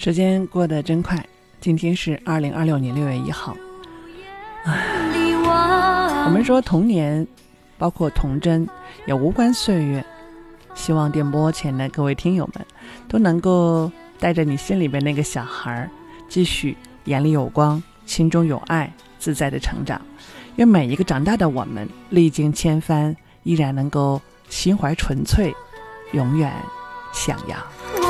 时间过得真快，今天是2026年6月1号。我们说童年包括童真也无关岁月，希望电波前的各位听友们都能够带着你心里边那个小孩，继续眼里有光，心中有爱，自在的成长。愿每一个长大的我们历经千帆，依然能够心怀纯粹，永远向阳。